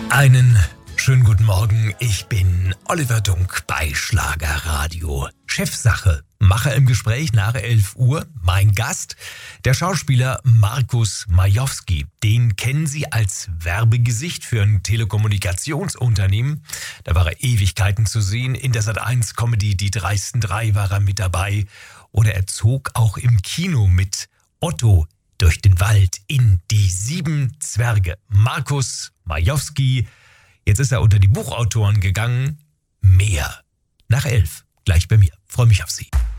Einen schönen guten Morgen, ich bin Oliver Dunk bei Schlagerradio. Chefsache, Macher im Gespräch nach 11 Uhr. Mein Gast, der Schauspieler Markus Majowski. Den kennen Sie als Werbegesicht für ein Telekommunikationsunternehmen. Da war er Ewigkeiten zu sehen. In der Sat.1-Comedy Die dreisten drei war er mit dabei. Oder er zog auch im Kino mit Otto durch den Wald in Die sieben Zwerge. Markus Majowski. Jetzt ist er unter die Buchautoren gegangen. Mehr nach 11. Gleich bei mir. Freue mich auf Sie.